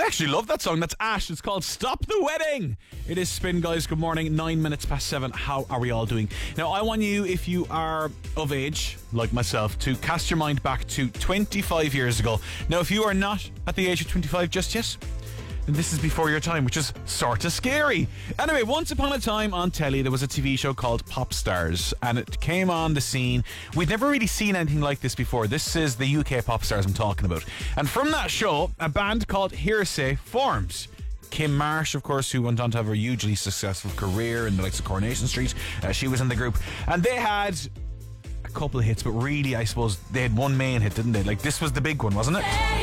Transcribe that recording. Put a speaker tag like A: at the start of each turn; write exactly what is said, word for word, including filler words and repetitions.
A: actually love that song. That's Ash. It's called Stop the Wedding. It is Spin, guys. Good morning. Nine minutes past seven. How are we all doing? Now, I want you, if you are of age, like myself, to cast your mind back to twenty-five years ago. Now, if you are not at the age of twenty-five just yet, then this is before your time, which is sort of scary. Anyway, once upon a time on telly, there was a T V show called Pop Stars, and it came on the scene. We'd never really seen anything like this before. This is the U K Pop Stars I'm talking about. And from that show, a band called Hearsay formed. Kim Marsh, of course, who went on to have a hugely successful career in the likes of Coronation Street. Uh, she was in the group. And they had a couple of hits, but really, I suppose, they had one main hit, didn't they? Like, this was the big one, wasn't it?